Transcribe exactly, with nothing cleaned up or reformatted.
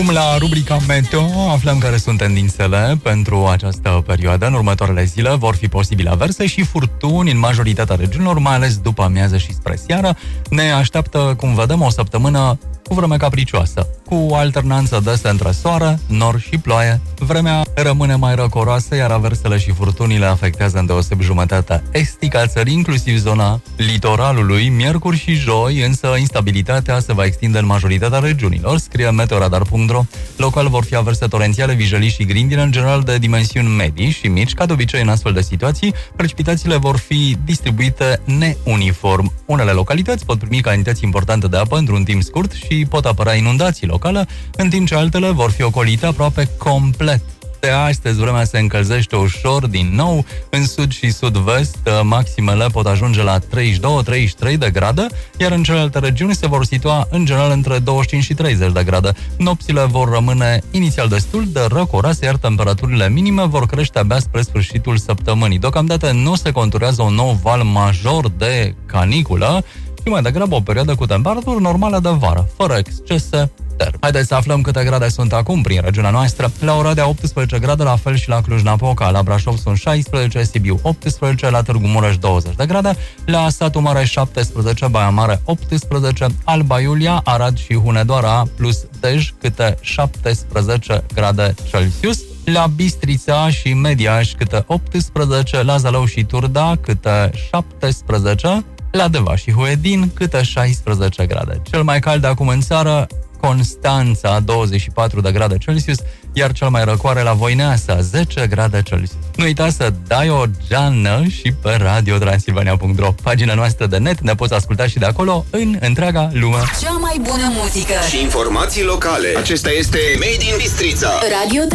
Acum la rubrica Meteo aflăm care sunt tendințele pentru această perioadă. În următoarele zile vor fi posibile averse și furtuni în majoritatea regiunilor, mai ales după amiază și spre seară. Ne așteaptă, cum vedem, o săptămână cu vreme capricioasă, cu alternanță desă între soare, nor și ploaie. Vremea rămâne mai răcoroasă, iar aversele și furtunile afectează îndeoseb jumătatea estică a țării, inclusiv zona litoralului. Miercuri și joi, însă, instabilitatea se va extinde în majoritatea regiunilor, scrie meteoradar punct ro. Local vor fi averse torențiale, vijelii și grindine, în general de dimensiuni medii și mici. Ca de obicei, în astfel de situații, precipitațiile vor fi distribuite neuniform. Unele localități pot primi cantități importante de apă într-un timp scurt și pot apărea inundații locale, în timp ce altele vor fi ocolite aproape complet. De astăzi vremea se încălzește ușor din nou, în sud și sud-vest maximele pot ajunge la treizeci și doi treizeci și trei de grade, iar în celelalte regiuni se vor situa în general între douăzeci și cinci și treizeci de grade. Nopțile vor rămâne inițial destul de răcoroase, iar temperaturile minime vor crește abia spre sfârșitul săptămânii. Deocamdată nu se conturează un nou val major de caniculă, și mai degrabă o perioadă cu temperaturi normale de vară, fără excese termice. Haideți să aflăm câte grade sunt acum prin regiunea noastră. La Oradea optsprezece grade, la fel și la Cluj-Napoca. La Brașov sunt șaisprezece, Sibiu optsprezece, la Târgu Mureș douăzeci de grade, la Satu Mare șaptesprezece, Baia Mare optsprezece, Alba Iulia, Arad și Hunedoara plus Dej câte șaptesprezece grade Celsius. La Bistrița și Mediaș câte optsprezece, la Zalău și Turda câte șaptesprezece, la Deva și Huedin câte șaisprezece grade. Cel mai cald acum în țară, Constanța, douăzeci și patru de grade Celsius, iar cel mai răcoare la Voineasa, zece grade Celsius. Nu uita să dai o geană și pe radio transilvania punct ro. Pagina noastră de net, ne poți asculta și de acolo în întreaga lume. Cea mai bună muzică și informații locale. Acesta este Made in Bistrița. Radio